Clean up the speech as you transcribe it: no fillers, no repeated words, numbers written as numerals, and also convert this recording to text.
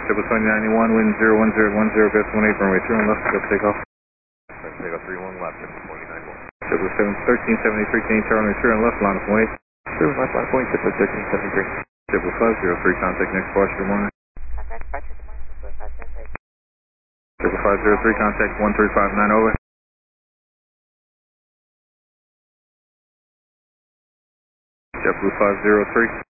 JetBlue 2091, wind 01010, gust 18, runway 31 left, go takeoff. Takeoff 31 left, JetBlue 2091. JetBlue 1373, can you turn runway 30 left, line of point? 30 left, line point, JetBlue 1373. JetBlue 503, contact next departure, good morning. Contact departure, good morning, JetBlue 503. JetBlue 503, contact 1359 over. JetBlue 503.